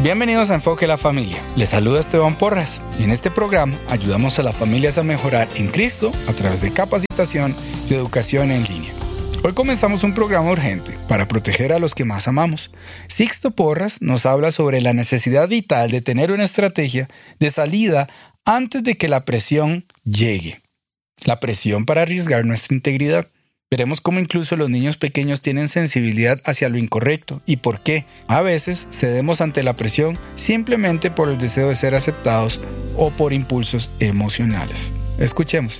Bienvenidos a Enfoque la Familia. Les saluda Esteban Porras y en este programa ayudamos a las familias a mejorar en Cristo a través de capacitación y educación en línea. Hoy comenzamos un programa urgente para proteger a los que más amamos. Sixto Porras nos habla sobre la necesidad vital de tener una estrategia de salida antes de que la presión llegue. La presión para arriesgar nuestra integridad. Veremos cómo incluso los niños pequeños tienen sensibilidad hacia lo incorrecto y por qué a veces cedemos ante la presión simplemente por el deseo de ser aceptados o por impulsos emocionales. Escuchemos.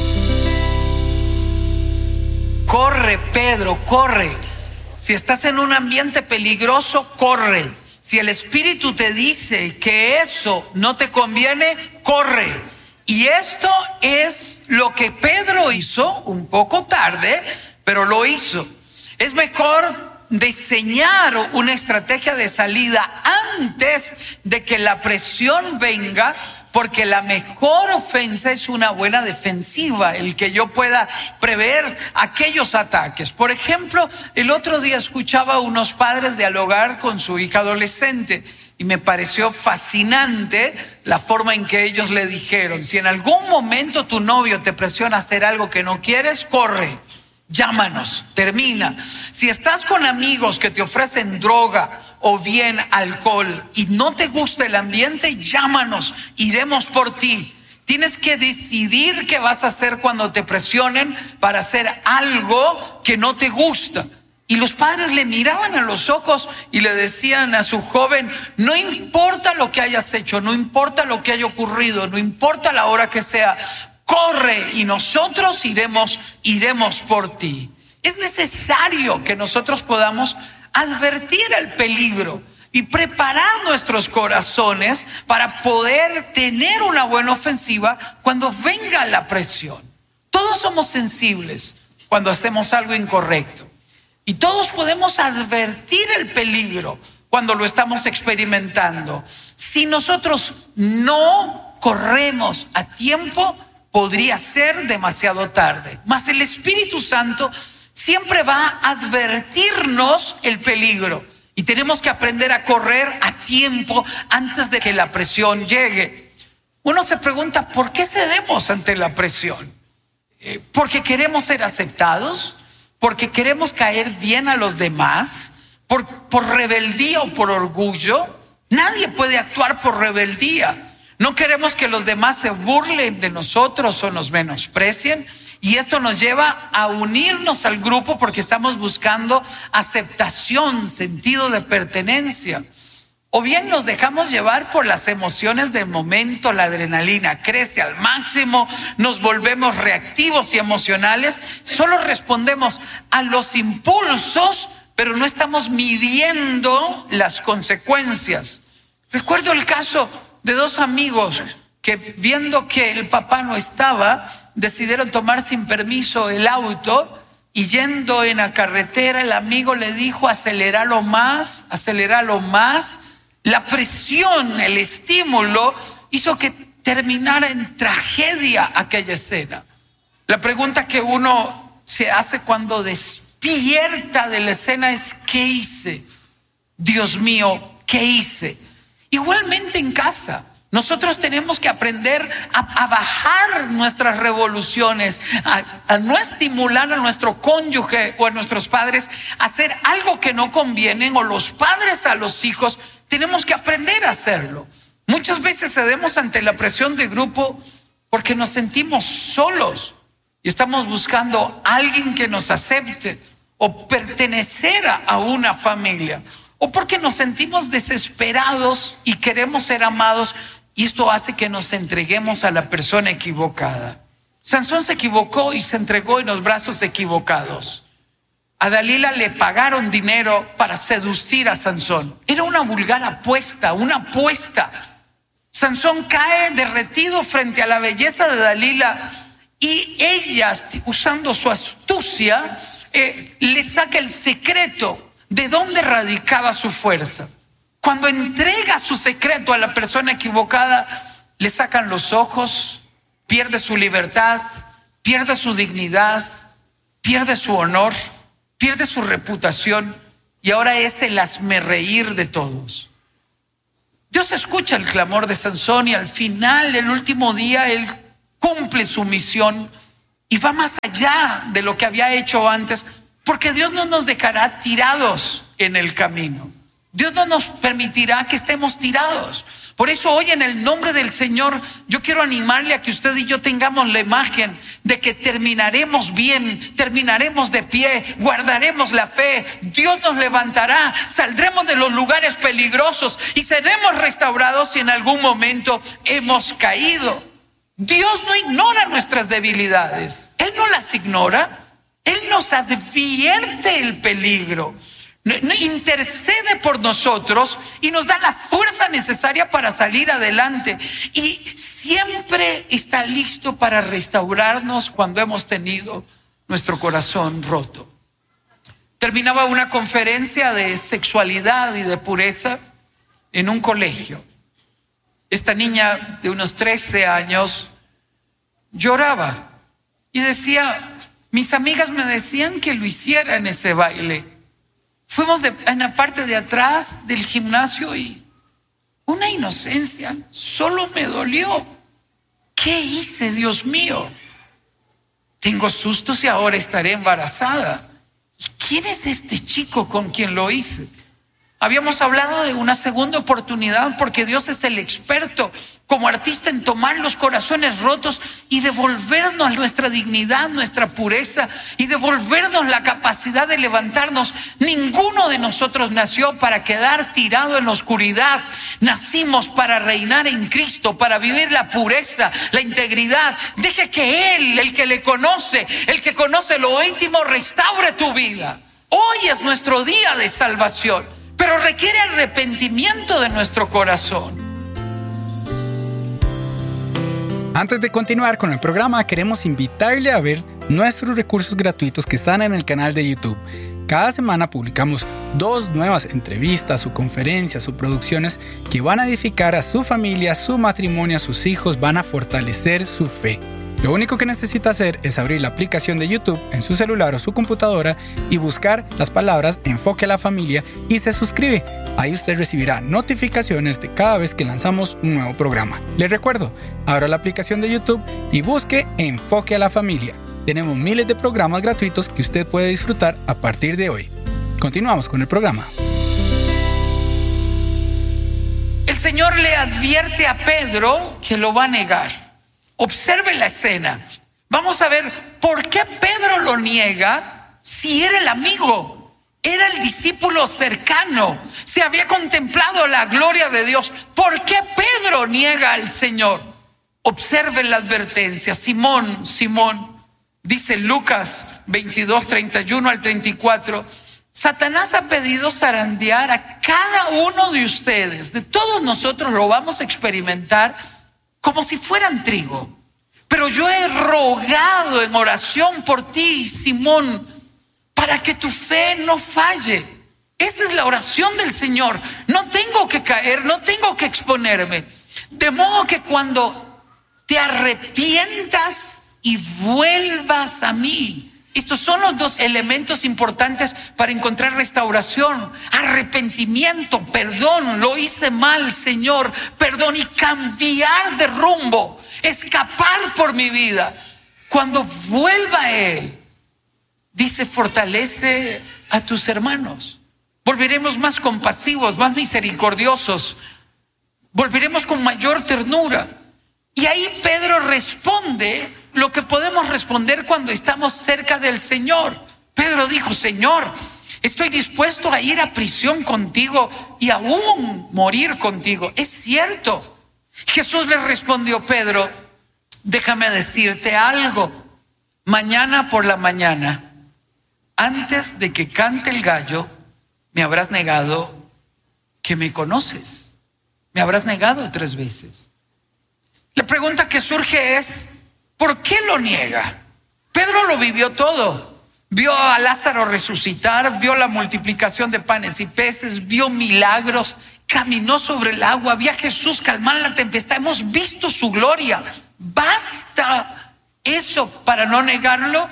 Corre, Pedro, corre. Si estás en un ambiente peligroso, corre. Si el Espíritu te dice que eso no te conviene, corre. Y esto es lo que Pedro hizo un poco tarde, pero lo hizo. Es mejor diseñar una estrategia de salida antes de que la presión venga, porque la mejor ofensa es una buena defensiva, el que yo pueda prever aquellos ataques. Por ejemplo, el otro día escuchaba a unos padres dialogar con su hija adolescente y me pareció fascinante la forma en que ellos le dijeron: si en algún momento tu novio te presiona a hacer algo que no quieres, corre, llámanos, termina. Si estás con amigos que te ofrecen droga o bien alcohol y no te gusta el ambiente, llámanos, iremos por ti. Tienes que decidir qué vas a hacer cuando te presionen para hacer algo que no te gusta. Y los padres le miraban a los ojos y le decían a su joven: no importa lo que hayas hecho, no importa lo que haya ocurrido, no importa la hora que sea, corre y nosotros iremos por ti. Es necesario que nosotros podamos advertir el peligro y preparar nuestros corazones para poder tener una buena ofensiva cuando venga la presión. Todos somos sensibles cuando hacemos algo incorrecto y todos podemos advertir el peligro cuando lo estamos experimentando. Si nosotros no corremos a tiempo, podría ser demasiado tarde. Mas el Espíritu Santo siempre va a advertirnos el peligro y tenemos que aprender a correr a tiempo antes de que la presión llegue. Uno se pregunta: ¿por qué cedemos ante la presión? ¿Porque queremos ser aceptados? ¿Porque queremos caer bien a los demás? ¿Por rebeldía o por orgullo? Nadie puede actuar por rebeldía. No queremos que los demás se burlen de nosotros o nos menosprecien. Y esto nos lleva a unirnos al grupo porque estamos buscando aceptación, sentido de pertenencia. O bien nos dejamos llevar por las emociones del momento, la adrenalina crece al máximo, nos volvemos reactivos y emocionales, solo respondemos a los impulsos, pero no estamos midiendo las consecuencias. Recuerdo el caso de dos amigos que, viendo que el papá no estaba, decidieron tomar sin permiso el auto y yendo en la carretera el amigo le dijo: aceléralo más. La presión, el estímulo hizo que terminara en tragedia aquella escena. La pregunta que uno se hace cuando despierta de la escena es: ¿qué hice? Dios mío, ¿qué hice? Igualmente en casa, nosotros tenemos que aprender a bajar nuestras revoluciones, a no estimular a nuestro cónyuge o a nuestros padres a hacer algo que no conviene, o los padres a los hijos. Tenemos que aprender a hacerlo. Muchas veces cedemos ante la presión de grupo porque nos sentimos solos y estamos buscando a alguien que nos acepte o pertenecer a una familia, o porque nos sentimos desesperados y queremos ser amados. Y esto hace que nos entreguemos a la persona equivocada. Sansón se equivocó y se entregó en los brazos equivocados. A Dalila le pagaron dinero para seducir a Sansón. Era una vulgar apuesta, una apuesta. Sansón cae derretido frente a la belleza de Dalila y ella, usando su astucia, le saca el secreto de dónde radicaba su fuerza. Cuando entrega su secreto a la persona equivocada, le sacan los ojos, pierde su libertad, pierde su dignidad, pierde su honor, pierde su reputación y ahora es el hazmerreír de todos. Dios escucha el clamor de Sansón y al final, el último día, él cumple su misión y va más allá de lo que había hecho antes, porque Dios no nos dejará tirados en el camino. Dios no nos permitirá que estemos tirados. Por eso hoy, en el nombre del Señor, yo quiero animarle a que usted y yo tengamos la imagen de que terminaremos bien, terminaremos de pie, guardaremos la fe, Dios nos levantará, saldremos de los lugares peligrosos y seremos restaurados si en algún momento hemos caído. Dios no ignora nuestras debilidades, Él no las ignora, Él nos advierte el peligro. Intercede por nosotros y nos da la fuerza necesaria para salir adelante, y siempre está listo para restaurarnos cuando hemos tenido nuestro corazón roto. Terminaba una conferencia de sexualidad y de pureza en un colegio. Esta niña de unos 13 años lloraba y decía: mis amigas me decían que lo hiciera en ese baile. Fuimos en la parte de atrás del gimnasio y una inocencia, solo me dolió. ¿Qué hice, Dios mío? Tengo susto si ahora estaré embarazada. ¿Quién es este chico con quien lo hice? Habíamos hablado de una segunda oportunidad, porque Dios es el experto como artista en tomar los corazones rotos y devolvernos nuestra dignidad, nuestra pureza, y devolvernos la capacidad de levantarnos. Ninguno de nosotros nació para quedar tirado en la oscuridad. Nacimos para reinar en Cristo, para vivir la pureza, la integridad. Deje que Él, el que le conoce, el que conoce lo íntimo, restaure tu vida. Hoy es nuestro día de salvación, pero requiere arrepentimiento de nuestro corazón. Antes de continuar con el programa, queremos invitarle a ver nuestros recursos gratuitos que están en el canal de YouTube. Cada semana publicamos 2 nuevas entrevistas o conferencias o producciones que van a edificar a su familia, su matrimonio, a sus hijos, van a fortalecer su fe. Lo único que necesita hacer es abrir la aplicación de YouTube en su celular o su computadora y buscar las palabras Enfoque a la Familia y se suscribe. Ahí usted recibirá notificaciones de cada vez que lanzamos un nuevo programa. Les recuerdo, abra la aplicación de YouTube y busque Enfoque a la Familia. Tenemos miles de programas gratuitos que usted puede disfrutar a partir de hoy. Continuamos con el programa. El Señor le advierte a Pedro que lo va a negar. Observe la escena. Vamos a ver por qué Pedro lo niega si era el amigo, era el discípulo cercano, se había contemplado la gloria de Dios. ¿Por qué Pedro niega al Señor? Observe la advertencia. Simón, Simón, dice Lucas 22, 31 al 34, Satanás ha pedido zarandear a cada uno de ustedes. De todos nosotros lo vamos a experimentar como si fueran trigo. Pero yo he rogado en oración por ti, Simón, para que tu fe no falle. Esa es la oración del Señor. No tengo que caer, no tengo que exponerme. De modo que cuando te arrepientas y vuelvas a mí. Estos son los 2 elementos importantes para encontrar restauración: arrepentimiento, perdón, lo hice mal, Señor, perdón, y cambiar de rumbo, escapar por mi vida. Cuando vuelva a Él, dice, fortalece a tus hermanos. Volveremos más compasivos, más misericordiosos, volveremos con mayor ternura. Y ahí Pedro responde lo que podemos responder cuando estamos cerca del Señor. Pedro dijo: Señor, estoy dispuesto a ir a prisión contigo y aún morir contigo. Es cierto. Jesús le respondió: Pedro, déjame decirte algo. Mañana por la mañana, antes de que cante el gallo, me habrás negado que me conoces. Me habrás negado 3 veces. La pregunta que surge es: ¿por qué lo niega? Pedro lo vivió todo. Vio a Lázaro resucitar, vio la multiplicación de panes y peces, vio milagros, caminó sobre el agua, vio a Jesús calmar la tempestad. Hemos visto su gloria. ¿Basta eso para no negarlo?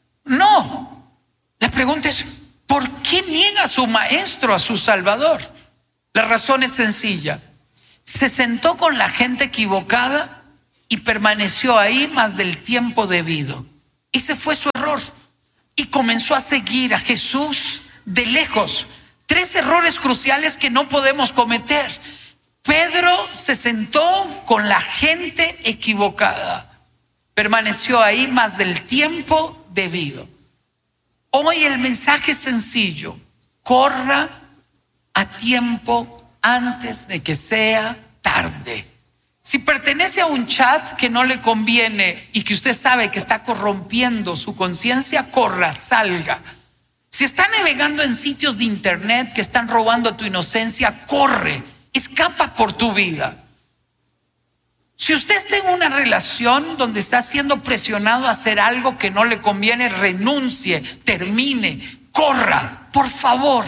No. La pregunta es: ¿por qué niega a su maestro, a su Salvador? La razón es sencilla. Se sentó con la gente equivocada y permaneció ahí más del tiempo debido. Ese fue su error. Y comenzó a seguir a Jesús de lejos. 3 errores cruciales que no podemos cometer. Pedro se sentó con la gente equivocada. Permaneció ahí más del tiempo debido. Hoy el mensaje es sencillo. Corra a tiempo antes de que sea tarde. Si pertenece a un chat que no le conviene y que usted sabe que está corrompiendo su conciencia, corra, salga. Si está navegando en sitios de internet que están robando tu inocencia, corre, escapa por tu vida. Si usted está en una relación donde está siendo presionado a hacer algo que no le conviene, renuncie, termine, corra, por favor,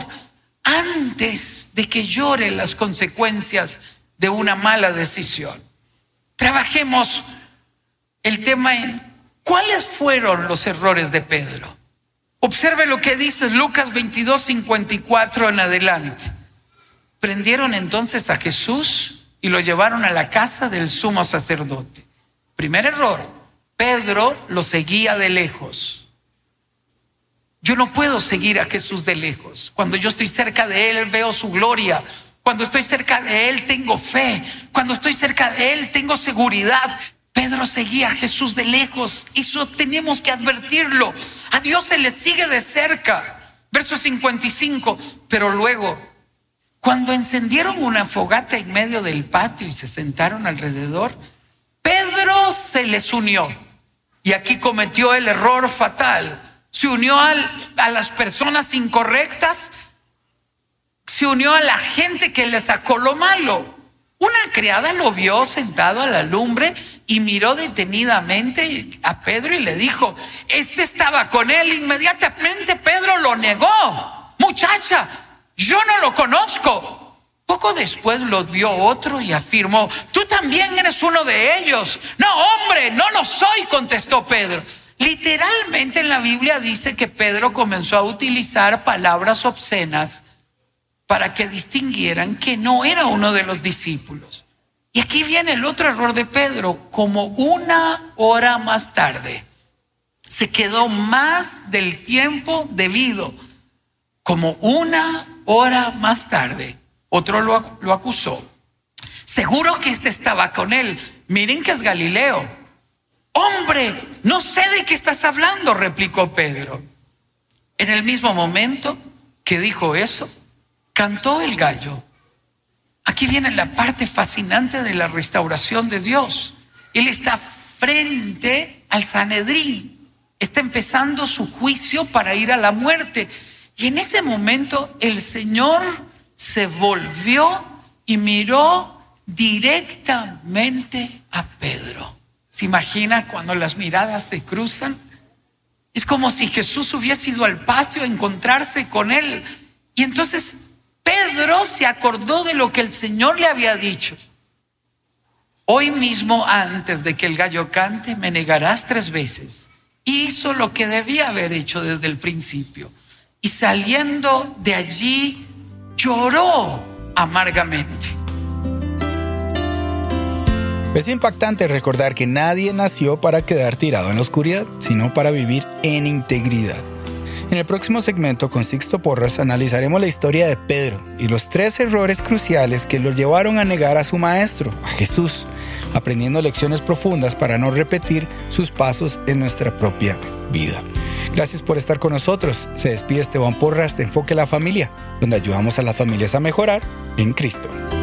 antes de que llore las consecuencias de una mala decisión. Trabajemos el tema en cuáles fueron los errores de Pedro. Observe lo que dice Lucas 22:54 en adelante. Prendieron entonces a Jesús y lo llevaron a la casa del sumo sacerdote. Primer error, Pedro lo seguía de lejos. Yo no puedo seguir a Jesús de lejos. Cuando yo estoy cerca de Él, veo su gloria. Cuando estoy cerca de Él, tengo fe. Cuando estoy cerca de Él, tengo seguridad. Pedro seguía a Jesús de lejos. Eso tenemos que advertirlo. A Dios se le sigue de cerca. Verso 55. Pero luego, cuando encendieron una fogata en medio del patio y se sentaron alrededor, Pedro se les unió. Y aquí cometió el error fatal. Se unió a las personas incorrectas. Se unió a la gente que le sacó lo malo. Una criada lo vio sentado a la lumbre y miró detenidamente a Pedro y le dijo: este estaba con él. Inmediatamente Pedro lo negó. Muchacha, yo no lo conozco. Poco después lo vio otro y afirmó: tú también eres uno de ellos. No, hombre, no lo soy, contestó Pedro. Literalmente en la Biblia dice que Pedro comenzó a utilizar palabras obscenas para que distinguieran que no era uno de los discípulos. Y aquí viene el otro error de Pedro. Como 1 hora más tarde, se quedó más del tiempo debido. Como 1 hora más tarde, otro lo acusó. Seguro que este estaba con él. Miren que es Galileo. Hombre, no sé de qué estás hablando, replicó Pedro. En el mismo momento que dijo eso, cantó el gallo. Aquí viene la parte fascinante de la restauración de Dios. Él está frente al Sanedrín. Está empezando su juicio para ir a la muerte. Y en ese momento el Señor se volvió y miró directamente a Pedro. ¿Se imagina cuando las miradas se cruzan? Es como si Jesús hubiese ido al patio a encontrarse con él. Y entonces Pedro se acordó de lo que el Señor le había dicho. Hoy mismo, antes de que el gallo cante, me negarás 3 veces. Hizo lo que debía haber hecho desde el principio. Y saliendo de allí, lloró amargamente. Es impactante recordar que nadie nació para quedar tirado en la oscuridad, sino para vivir en integridad. En el próximo segmento con Sixto Porras analizaremos la historia de Pedro y los 3 errores cruciales que lo llevaron a negar a su maestro, a Jesús, aprendiendo lecciones profundas para no repetir sus pasos en nuestra propia vida. Gracias por estar con nosotros. Se despide Esteban Porras de Enfoque a la Familia, donde ayudamos a las familias a mejorar en Cristo.